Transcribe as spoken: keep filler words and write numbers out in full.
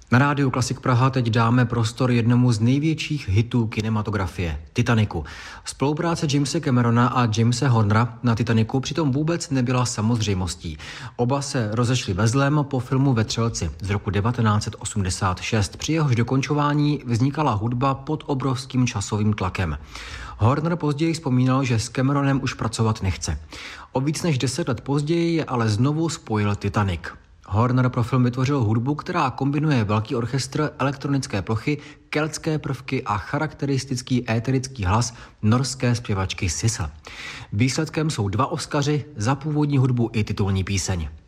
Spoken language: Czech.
Na rádiu Klasik Praha teď dáme prostor jednomu z největších hitů kinematografie, Titaniku. Spolupráce Jamese Camerona a Jamese Hornera na Titaniku přitom vůbec nebyla samozřejmostí. Oba se rozešli ve zlém po filmu Vetřelci z roku devatenáct set osmdesát šest. Při jehož dokončování vznikala hudba pod obrovským časovým tlakem. Horner později vzpomínal, že s Cameronem už pracovat nechce. O víc než deset let později je ale znovu spojil Titanic. Horner pro film vytvořil hudbu, která kombinuje velký orchestr, elektronické plochy, keltské prvky a charakteristický éterický hlas norské zpěvačky Sissel. Výsledkem jsou dva Oscaři za původní hudbu i titulní píseň.